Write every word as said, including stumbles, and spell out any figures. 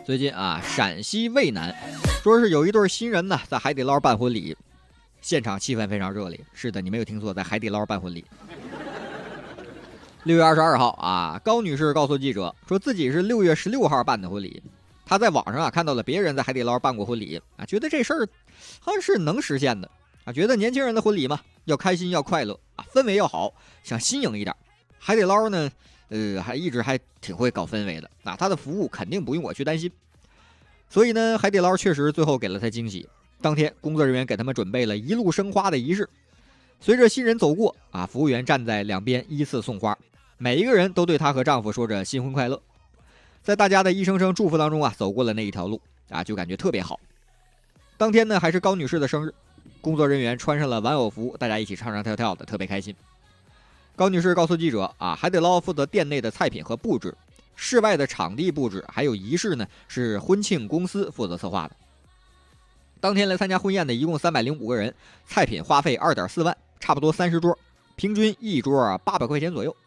最近啊，陕西渭南说是有一对新人呢在海底捞办婚礼，现场气氛非常热烈。是的，你没有听错，在海底捞办婚礼。六月二十二号啊，高女士告诉记者说自己是六月十六号办的婚礼。她在网上啊看到了别人在海底捞办过婚礼啊，觉得这事儿好像是能实现的啊，觉得年轻人的婚礼嘛，要开心要快乐啊，氛围要好，想新颖一点。海底捞呢，呃，还一直还挺会搞氛围的啊，他的服务肯定不用我去担心。所以呢，海底捞确实最后给了他惊喜。当天，工作人员给他们准备了一路生花的仪式。随着新人走过啊，服务员站在两边依次送花，每一个人都对她和丈夫说着新婚快乐。在大家的一声声祝福当中啊，走过了那一条路啊，就感觉特别好。当天呢，还是高女士的生日，工作人员穿上了玩偶服，大家一起唱唱跳跳的，特别开心。高女士告诉记者啊，海底捞负责店内的菜品和布置，室外的场地布置还有仪式呢，是婚庆公司负责策划的。当天来参加婚宴的一共三百零五个人，菜品花费二点四万，差不多三十桌，平均一桌啊八百块钱左右。